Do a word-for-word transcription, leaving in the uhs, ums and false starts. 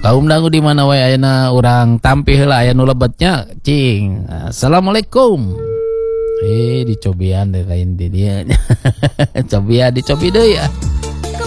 Kaum dangu di mana wae ayeuna urang tampih heula aya nu lebetnya cing. Assalamualaikum. Eh dicobian deh lain di dia. Cobian dicobi deui ya.